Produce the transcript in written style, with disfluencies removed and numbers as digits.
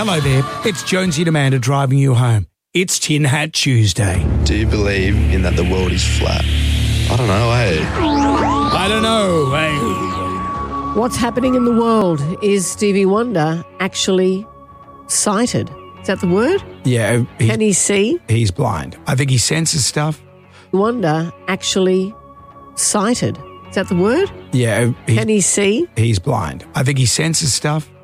Hello there, it's Jonesy and Amanda driving you home. It's Tin Hat Tuesday. Do you believe in that the world is flat? I don't know, I don't know, hey. What's happening in the world? Is Stevie Wonder actually sighted? Is that the word? Yeah, Can he see? he's blind. I think he senses stuff. Wonder actually sighted? Is that the word? Yeah, Can he see? he's blind. I think he senses stuff.